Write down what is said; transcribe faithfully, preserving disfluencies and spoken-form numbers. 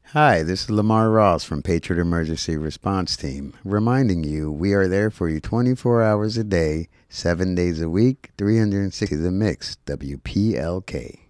Hi, this is Lamar Ross from Patriot Emergency Response Team, reminding you we are there for you twenty-four hours a day, seven days a week, three hundred sixty The Mix, W P L K.